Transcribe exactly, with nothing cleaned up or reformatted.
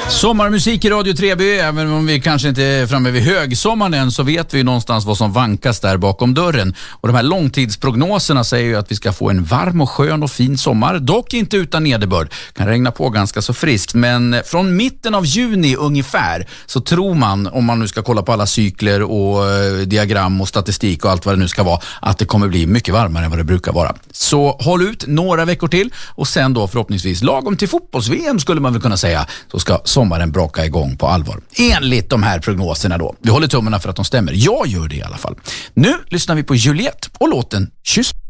Sommarmusik i Radio Treby, även om vi kanske inte är framme vid högsommaren än, så vet vi någonstans vad som vankas där bakom dörren. Och de här långtidsprognoserna säger ju att vi ska få en varm och skön och fin sommar, dock inte utan nederbörd. Kan regna på ganska så friskt, men från mitten av juni ungefär så tror man, om man nu ska kolla på alla cykler och eh, diagram och statistik och allt vad det nu ska vara, att det kommer bli mycket varmare än vad det brukar vara. Så håll ut några veckor till och sen då förhoppningsvis lagom till fotbolls-V M skulle man väl kunna säga, så ska sommaren braka igång på allvar. Enligt de här prognoserna då. Vi håller tummarna för att de stämmer. Jag gör det i alla fall. Nu lyssnar vi på Juliette och låten Kyss.